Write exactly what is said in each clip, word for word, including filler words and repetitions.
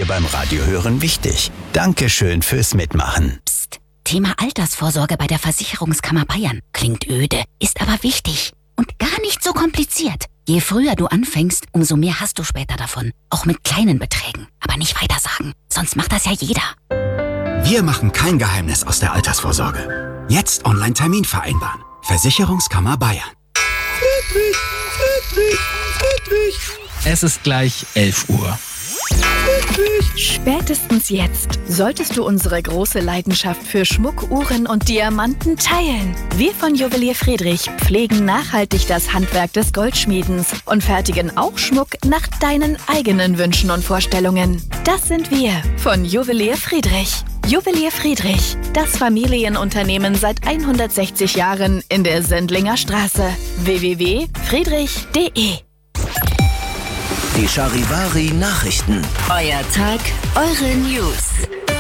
beim Radiohören wichtig. Dankeschön fürs Mitmachen. Psst. Thema Altersvorsorge bei der Versicherungskammer Bayern. Klingt öde, ist aber wichtig. Und gar nicht so kompliziert. Je früher du anfängst, umso mehr hast du später davon. Auch mit kleinen Beträgen. Aber nicht weitersagen, sonst macht das ja jeder. Wir machen kein Geheimnis aus der Altersvorsorge. Jetzt Online-Termin vereinbaren. Versicherungskammer Bayern. Friedrich, Friedrich, Friedrich. Es ist gleich elf Uhr. Spätestens jetzt solltest du unsere große Leidenschaft für Schmuck, Uhren und Diamanten teilen. Wir von Juwelier Friedrich pflegen nachhaltig das Handwerk des Goldschmiedens und fertigen auch Schmuck nach deinen eigenen Wünschen und Vorstellungen. Das sind wir von Juwelier Friedrich. Juwelier Friedrich, das Familienunternehmen seit hundertsechzig Jahren in der Sendlinger Straße. w w w punkt friedrich punkt de Die Charivari Nachrichten. Euer Tag, eure News.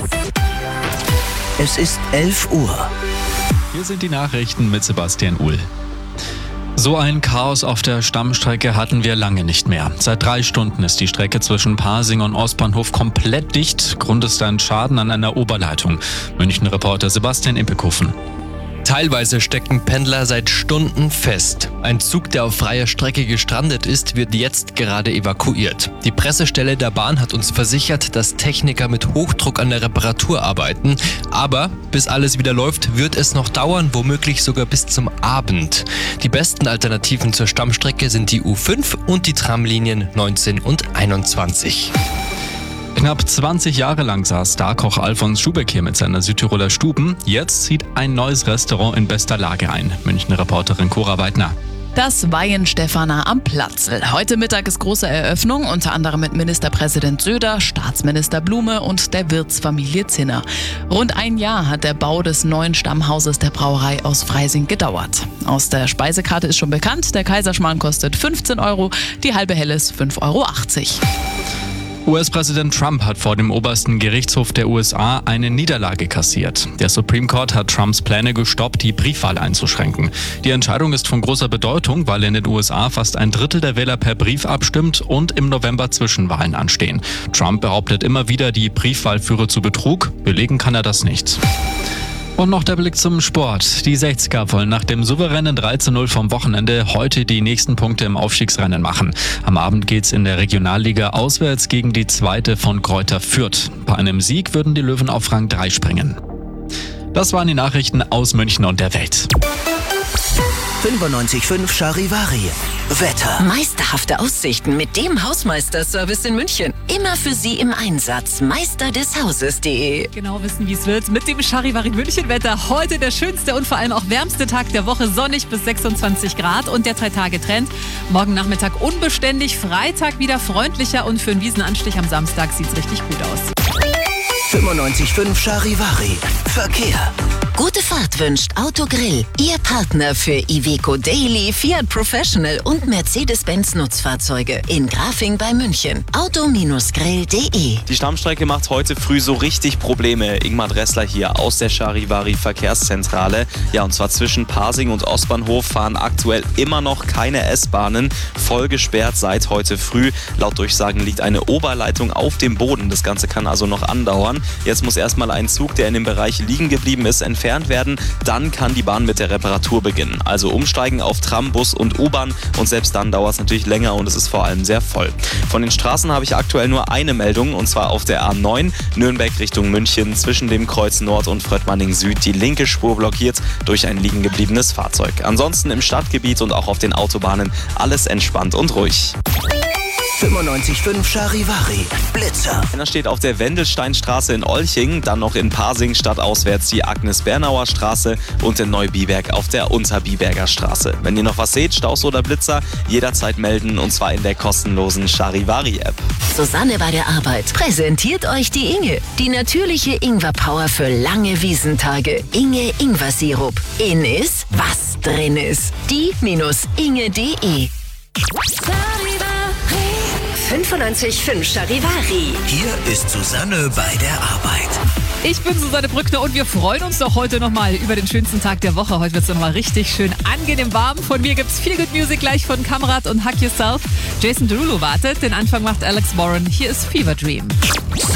Es ist elf Uhr. Hier sind die Nachrichten mit Sebastian Uhl. So ein Chaos auf der Stammstrecke hatten wir lange nicht mehr. Seit drei Stunden ist die Strecke zwischen Pasing und Ostbahnhof komplett dicht. Grund ist ein Schaden an einer Oberleitung. München-Reporter Sebastian Impekhofen. Teilweise stecken Pendler seit Stunden fest. Ein Zug, der auf freier Strecke gestrandet ist, wird jetzt gerade evakuiert. Die Pressestelle der Bahn hat uns versichert, dass Techniker mit Hochdruck an der Reparatur arbeiten. Aber bis alles wieder läuft, wird es noch dauern, womöglich sogar bis zum Abend. Die besten Alternativen zur Stammstrecke sind die U fünf und die Tramlinien neunzehn und einundzwanzig. Knapp zwanzig Jahre lang saß Starkoch Alfons Schubeck hier mit seiner Südtiroler Stuben. Jetzt zieht ein neues Restaurant in bester Lage ein. München-Reporterin Cora Weidner. Das Weihenstephaner am Platzl. Heute Mittag ist große Eröffnung, unter anderem mit Ministerpräsident Söder, Staatsminister Blume und der Wirtsfamilie Zinner. Rund ein Jahr hat der Bau des neuen Stammhauses der Brauerei aus Freising gedauert. Aus der Speisekarte ist schon bekannt, der Kaiserschmarrn kostet fünfzehn Euro, die halbe Helles fünf Euro achtzig. U S-Präsident Trump hat vor dem obersten Gerichtshof der U S A eine Niederlage kassiert. Der Supreme Court hat Trumps Pläne gestoppt, die Briefwahl einzuschränken. Die Entscheidung ist von großer Bedeutung, weil in den U S A fast ein Drittel der Wähler per Brief abstimmt und im November Zwischenwahlen anstehen. Trump behauptet immer wieder, die Briefwahl führe zu Betrug. Belegen kann er das nicht. Und noch der Blick zum Sport. Die sechziger wollen nach dem souveränen drei zu null vom Wochenende heute die nächsten Punkte im Aufstiegsrennen machen. Am Abend geht's in der Regionalliga auswärts gegen die zweite von Greuther Fürth. Bei einem Sieg würden die Löwen auf Rang drei springen. Das waren die Nachrichten aus München und der Welt. fünfundneunzig Komma fünf Charivari. Wetter. Meisterhafte Aussichten mit dem Hausmeisterservice in München. Immer für Sie im Einsatz. meister des hauses punkt de. Genau wissen, wie es wird mit dem Charivari München Wetter. Heute der schönste und vor allem auch wärmste Tag der Woche. Sonnig bis sechsundzwanzig Grad und der Drei-Tage-Trend. Morgen Nachmittag unbeständig, Freitag wieder freundlicher und für einen Wiesenanstich am Samstag sieht es richtig gut aus. fünfundneunzig Komma fünf Charivari. Verkehr. Gute Fahrt wünscht Autogrill. Ihr Partner für Iveco Daily, Fiat Professional und Mercedes-Benz Nutzfahrzeuge. In Grafing bei München. auto grill punkt de. Die Stammstrecke macht heute früh so richtig Probleme. Ingmar Dressler hier aus der Charivari Verkehrszentrale. Ja, und zwar zwischen Pasing und Ostbahnhof fahren aktuell immer noch keine S-Bahnen. Voll gesperrt seit heute früh. Laut Durchsagen liegt eine Oberleitung auf dem Boden. Das Ganze kann also noch andauern. Jetzt muss erstmal ein Zug, der in dem Bereich liegen geblieben ist, entfernt werden. Dann kann die Bahn mit der Reparatur beginnen. Also umsteigen auf Tram, Bus und U-Bahn und selbst dann dauert es natürlich länger und es ist vor allem sehr voll. Von den Straßen habe ich aktuell nur eine Meldung und zwar auf der A neun Nürnberg Richtung München zwischen dem Kreuz Nord und Fröttmanning Süd. Die linke Spur blockiert durch ein liegen gebliebenes Fahrzeug. Ansonsten im Stadtgebiet und auch auf den Autobahnen alles entspannt und ruhig. fünfundneunzig Komma fünf Charivari. Blitzer. Da steht auf der Wendelsteinstraße in Olching, dann noch in Pasing stadtauswärts die Agnes-Bernauer Straße und in Neubiberg auf der Unterbiberger Straße. Wenn ihr noch was seht, Staus oder Blitzer, jederzeit melden und zwar in der kostenlosen Charivari-App. Susanne bei der Arbeit präsentiert euch die Inge. Die natürliche Ingwer-Power für lange Wiesentage. Inge Ingwer-Sirup. In ist, was drin ist. die Inge punkt de. fünfundneunzig Komma fünf Charivari. Hier ist Susanne bei der Arbeit. Ich bin Susanne Brückner und wir freuen uns doch heute nochmal über den schönsten Tag der Woche. Heute wird es nochmal richtig schön angenehm warm. Von mir gibt es viel Good Music gleich von Kamrat und Hack Yourself. Jason Derulo wartet, den Anfang macht Alex Warren. Hier ist Fever Dream.